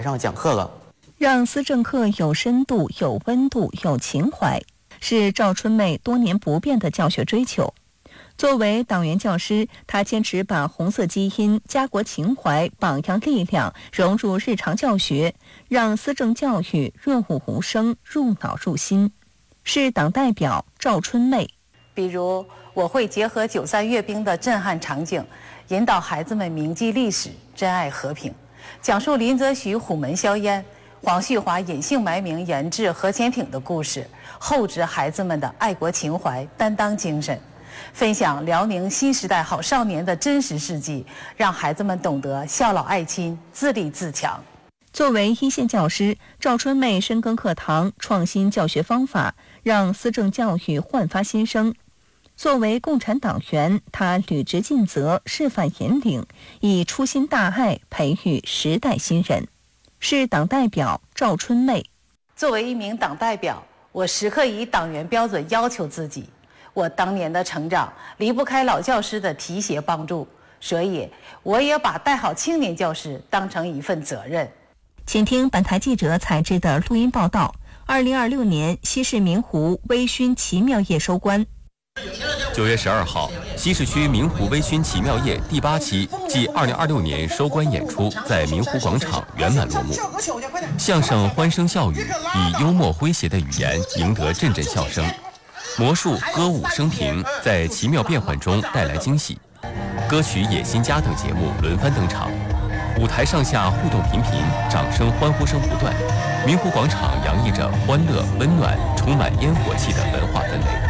上讲课了。 让思政课有深度、有温度、有情怀，是赵春妹多年不变的教学追求。作为党员教师，她坚持把红色基因、家国情怀、榜样力量融入日常教学，让思政教育润物无声、入脑入心。是党代表赵春妹。 比如，我会结合93阅兵的震撼场景，引导孩子们铭记历史、珍爱和平，讲述林则徐虎门销烟、黄旭华隐姓埋名研制核潜艇的故事，厚植孩子们的爱国情怀、担当精神，分享辽宁新时代好少年的真实事迹，让孩子们懂得孝老爱亲、自立自强。 作为一线教师，赵春妹深耕课堂，创新教学方法，让思政教育焕发新生。作为共产党员，她履职尽责，示范引领，以初心大爱培育时代新人。是党代表赵春妹。 作为一名党代表，我时刻以党员标准要求自己。我当年的成长离不开老教师的提携帮助，所以我也把带好青年教师当成一份责任。 请听本台记者采制的录音报道。2026年西市明湖微醺奇妙夜收官。 9月12号，西市区明湖微醺奇妙夜第8期暨2026年收官演出在明湖广场圆满落幕。相声欢声笑语以幽默诙谐的语言赢得阵阵笑声，魔术、歌舞、生平在奇妙变换中带来惊喜，歌曲《野心家》等节目轮番登场，舞台上下互动频频，掌声欢呼声不断，明湖广场洋溢着欢乐、温暖、充满烟火气的文化氛围。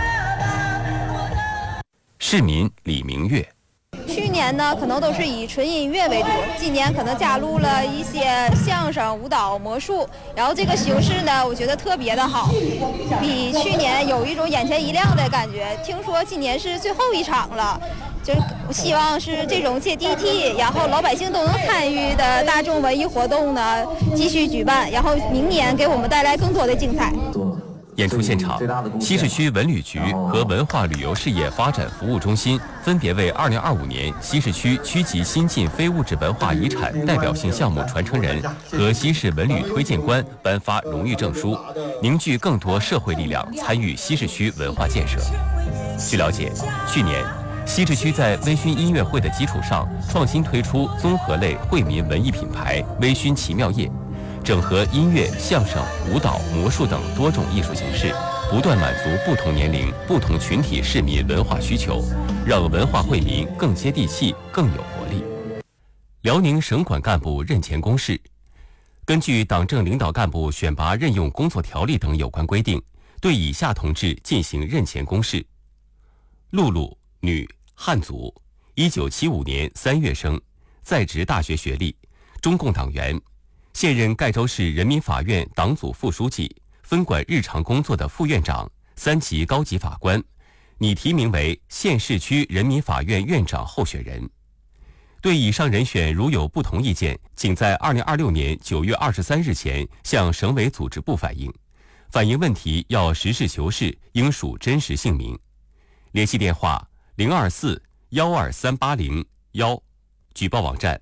市民李明月。 去年呢，可能都是以纯音乐为主，今年可能加入了一些相声、舞蹈、魔术，然后这个形式呢，我觉得特别的好，比去年有一种眼前一亮的感觉。听说今年是最后一场了，就是希望是这种接地气，然后老百姓都能参与的大众文艺活动呢继续举办，然后明年给我们带来更多的精彩。 演出现场，西市区文旅局和文化旅游事业发展服务中心分别为2025年西市区区级新晋非物质文化遗产代表性项目传承人和西市文旅推荐官颁发荣誉证书，凝聚更多社会力量参与西市区文化建设。据了解，去年西市区在微醺音乐会的基础上，创新推出综合类惠民文艺品牌微醺奇妙夜，整合音乐、相声、舞蹈、魔术等多种艺术形式，不断满足不同年龄、不同群体市民文化需求，让文化惠民更接地气、更有活力。辽宁省管干部任前公示，根据党政领导干部选拔任用工作条例等有关规定，对以下同志进行任前公示：露露，女，汉族，1975年3月生，在职大学学历，中共党员。现任盖州市人民法院党组副书记，分管日常工作的副院长，3级高级法官，拟提名为县市区人民法院院长候选人。对以上人选如有不同意见，请在2026年9月23日前向省委组织部反映。反映问题要实事求是，应属真实姓名。联系电话024-12380-1，举报网站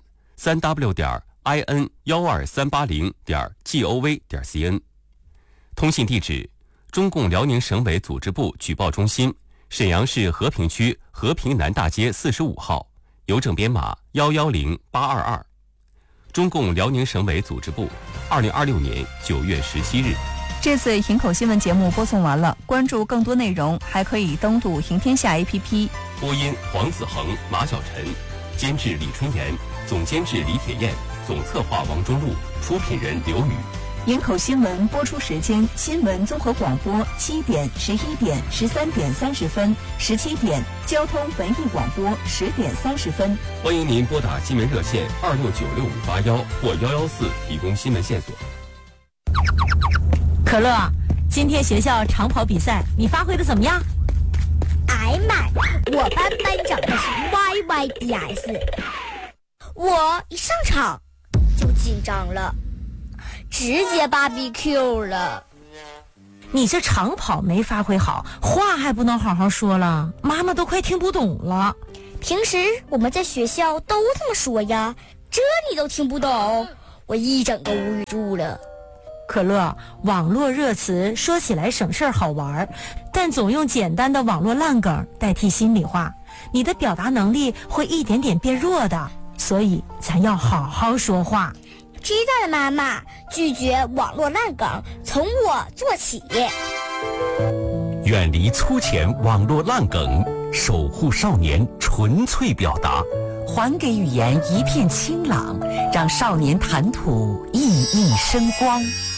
3w.in12380.gov.cn， 通信地址中共辽宁省委组织部举报中心，沈阳市和平区和平南大街45号，邮政编码110822。中共辽宁省委组织部，2026年9月17日。 这次营口新闻节目播送完了，关注更多内容还可以登录赢天下 APP。 播音黄子恒、马晓晨，监制李春妍，总监制李铁燕，总策划王中路，出品人刘宇。 营口新闻播出时间：新闻综合广播7点、11点、13点30分、17点；交通文艺广播10点30分。 欢迎您拨打新闻热线2696-581或114提供新闻线索。 可乐，今天学校长跑比赛你发挥的怎么样？ 哎妈，我班班长的是 YYDS， 我一上场就紧张了，直接BBQ 了。 你这长跑没发挥好，话还不能好好说了，妈妈都快听不懂了。 平时我们在学校都这么说呀，这你都听不懂， 我一整个无语住了。 可乐，网络热词说起来省事儿好玩，但总用简单的网络烂梗代替心里话，你的表达能力会一点点变弱的。所以咱要好好说话。 知道了，妈妈。拒绝网络烂梗，从我做起。 远离粗浅网络烂梗，守护少年纯粹表达， 还给语言一片清朗，让少年谈吐熠熠生光。